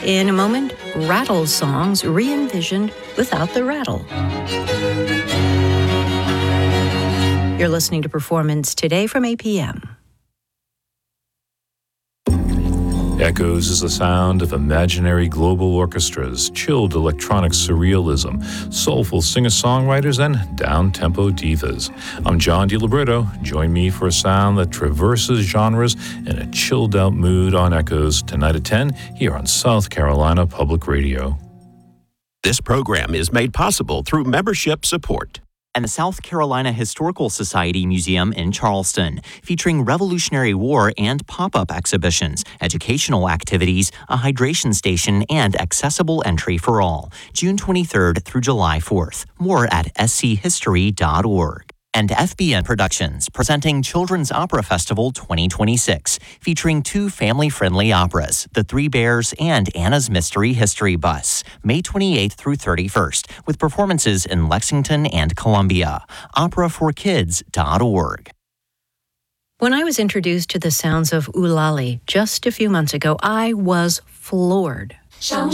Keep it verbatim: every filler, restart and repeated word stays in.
In a moment, rattle songs re-envisioned without the rattle. You're listening to Performance Today from A P M. Echoes is the sound of imaginary global orchestras, chilled electronic surrealism, soulful singer-songwriters, and down-tempo divas. I'm John DiLiberto. Join me for a sound that traverses genres in a chilled-out mood on Echoes tonight at ten here on South Carolina Public Radio. This program is made possible through membership support and the South Carolina Historical Society Museum in Charleston, featuring Revolutionary War and pop-up exhibitions, educational activities, a hydration station, and accessible entry for all. June twenty-third through July fourth. More at s c history dot org. And F B N Productions, presenting Children's Opera Festival twenty twenty-six, featuring two family-friendly operas, The Three Bears and Anna's Mystery History Bus, May twenty-eighth through thirty-first, with performances in Lexington and Columbia. opera for kids dot org. When I was introduced to the sounds of Eulalie just a few months ago, I was floored.